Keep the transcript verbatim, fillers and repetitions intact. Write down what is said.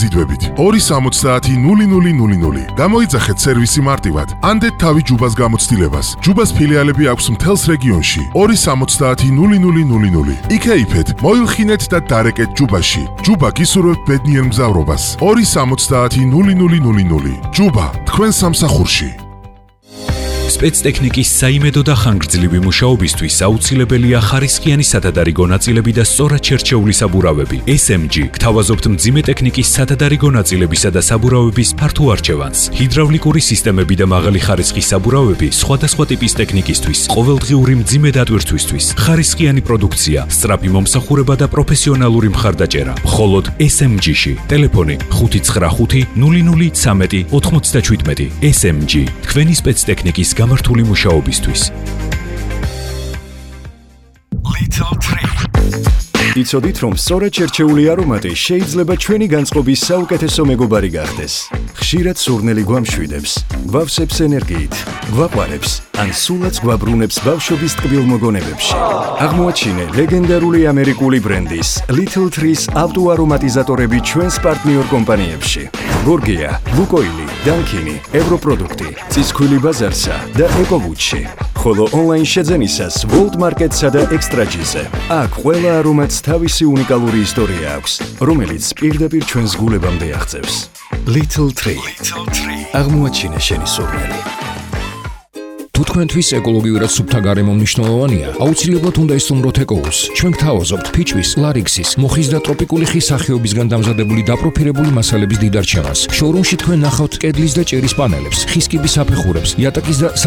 მოზიდვებით ორი სამოცდაათი ნული ნული ნული ნული. გამოიძახეთ სერვისი მარტივად. ანდეთ თავი ჯუბას გამოცდილებას. ჯუბას ფილიალები აქვს მთელს რეგიონში. ორი სამოცდაათი ნული ნული ნული ნული. იქეიფეთ, მოილხინეთ და დარეკეთ ჯუბაში. ჯუბა გისურვებთ ბედნიერ მგზავრობას. ორი სამოცდაათი ნული ნული ნული ნული. ჯუბა, თქვენ სამსახურში. სპეცტექნიკის საიმედო და ხანგრძლივი მუშაობისთვის აუცილებელია ხარისხიანი სათადარიგო ნაწილები და სწორად შერჩეული საბურავები. ეს ემ ჯი გთავაზობთ მძიმე ტექნიკის სათადარიგო ნაწილებისა და საბურავების ფართო არჩევანს. ჰიდრავლიკური სისტემები და მაღალი ხარისხის საბურავები სხვადასხვა ტიპის ტექნიკისთვის, ყოველდღიური მძიმე დატვირთვისთვის, ხარისხიანი პროდუქცია, სწრაფი მომსახურება და პროფესიონალური მხარდაჭერა. მხოლოდ ეს ემ ჯი-ში. ტელეფონი ხუთი ცხრა ხუთი ნული ნული ცამეტი ოთხმოცდაჩვიდმეტი. ეს ემ ჯი თქვენი სპეცტექნიკის გამართული მუშაობისთვის. იცოდით, რომ სწორად შერჩეული არომატი შეიძლება ჩვენი განწყობის საუკეთესო მეგობარი გახდეს. ხშირად სურნელი გვამშვიდებს, გვავსებს ენერგიით, გვაყვარებს, ან სულაც გვაბრუნებს ბავშვობის ტკბილ მოგონებებში. აღმოაჩინე ლეგენდარული ამერიკული ბრენდის Little Trees ავტოარომატიზატორები ჩვენს პარტნიორ კომპანიებში. გორგია, ლუკოილი, დანკინი, ევროპროდუქტი, წისქვილი ბაზარსა და ეკოვუჩში. ხოლო ონლაინ შეძენისას World Market-სა და Extra-G-ზე. აქ ყველა არომატს თავისი უნიკალური ისტორია აქვს, რომელიც პირდაპირ ჩვენს გულებამდე აღწევს. Little Tree. აღმოაჩინე შენი სურნელი. თუ თქვენთვის ეკოლოგიურად სუფთა გარემო მნიშვნელოვანია, აუცილებლად უნდა ისწავლოთ ეკოუს. ჩვენ გთავაზობთ ფიჩვის, ლარიქსის, მოხის და ტროპიკული ხის სახეობისგან დამზადებული დაპროფილებული მასალების დიდ არჩევანს. შოურუმში თქვენ ნახავთ კედლის და ჭერის პანელებს, ხის კიბის საფეხურებს, იატაკის და